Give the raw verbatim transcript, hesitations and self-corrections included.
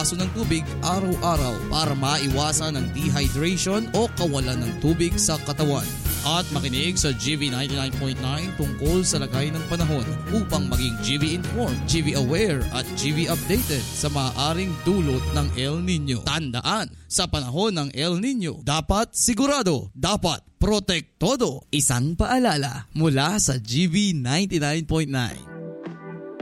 baso ng tubig araw-araw para maiwasan ang dehydration o kawalan ng tubig sa katawan. At makinig sa G V ninety-nine point nine tungkol sa lagay ng panahon upang maging G V informed, G V aware at G V updated sa maaaring dulot ng El Nino. Tandaan, sa panahon ng El Nino, dapat sigurado, dapat protektodo. Isang paalala mula sa G V ninety-nine point nine.